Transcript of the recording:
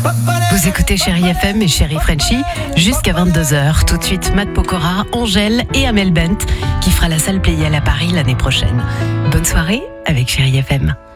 Vous écoutez Chérie FM et Chérie Frenchie jusqu'à 22h. Tout de suite, Matt Pokora, Angèle et Amel Bent qui fera la salle Playel à Paris l'année prochaine. Bonne soirée avec Chérie FM.